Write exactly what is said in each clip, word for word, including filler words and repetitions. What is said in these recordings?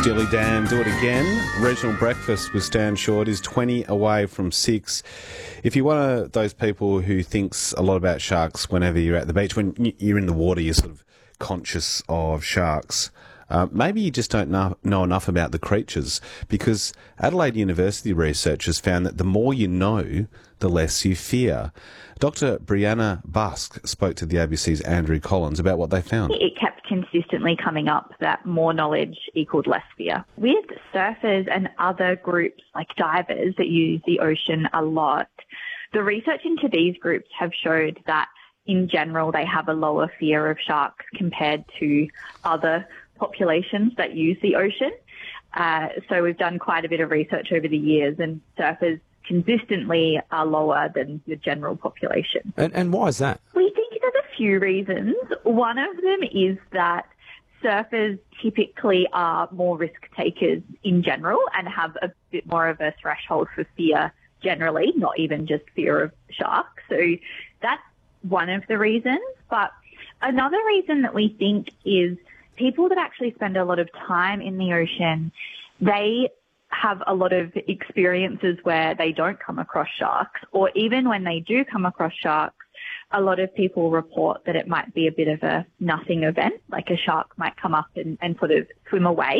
Steely Dan, Do It Again. Regional breakfast with Stan Shaw is twenty away from six. If you're one of those people who thinks a lot about sharks whenever you're at the beach, when you're in the water, you're sort of conscious of sharks. Uh, maybe you just don't know, know enough about the creatures, because Adelaide University researchers found that the more you know, the less you fear. Doctor Brianna Busk spoke to the A B C's Andrew Collins about what they found. It kept consistently coming up that more knowledge equaled less fear. With surfers and other groups like divers that use the ocean a lot, the research into these groups have showed that in general they have a lower fear of sharks compared to other populations that use the ocean. Uh, so we've done quite a bit of research over the years, and surfers consistently are lower than the general population. And, and why is that? We think there's a few reasons. One of them is that surfers typically are more risk takers in general and have a bit more of a threshold for fear generally, not even just fear of sharks. So that's one of the reasons. But another reason that we think is people that actually spend a lot of time in the ocean, they have a lot of experiences where they don't come across sharks, or even when they do come across sharks, a lot of people report that it might be a bit of a nothing event, like a shark might come up and, and sort of swim away.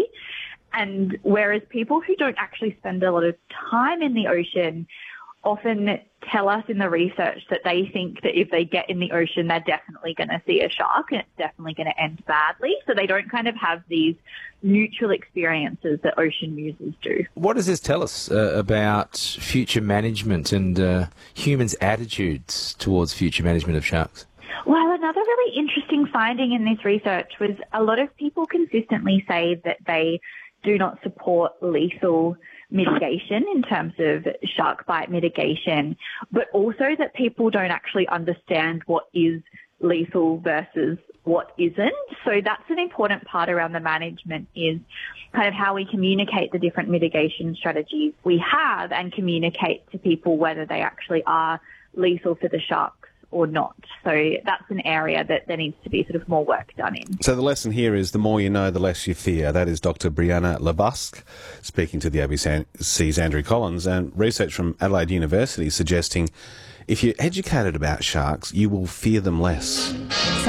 And whereas people who don't actually spend a lot of time in the ocean often tell us in the research that they think that if they get in the ocean, they're definitely going to see a shark and it's definitely going to end badly. So they don't kind of have these neutral experiences that ocean users do. What does this tell us uh, about future management and uh, humans' attitudes towards future management of sharks? Well, another really interesting finding in this research was a lot of people consistently say that they do not support lethal mitigation in terms of shark bite mitigation, but also that people don't actually understand what is lethal versus what isn't. So that's an important part around the management, is kind of how we communicate the different mitigation strategies we have and communicate to people whether they actually are lethal for the sharks or not. So that's an area that there needs to be sort of more work done in. So the lesson here is the more you know, the less you fear. That is Doctor Brianna Busk speaking to the A B C's Andrew Collins, and research from Adelaide University suggesting if you're educated about sharks, you will fear them less.